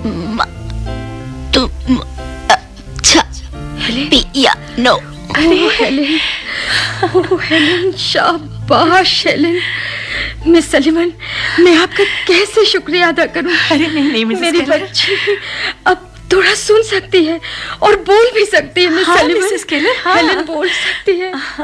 तुम अच्छा पिया नो। हेलेन, हेलेन, शाबाश हेलेन। मिस सलीमन, मैं आपका कैसे शुक्रिया अदा करूं? अरे नहीं मिसेस मेरी केलर, बच्ची अब थोड़ा सुन सकती है और बोल भी सकती है। मिस हाँ, सलीमन, मिसेस केलर, हाँ। हेलेन बोल सकती है।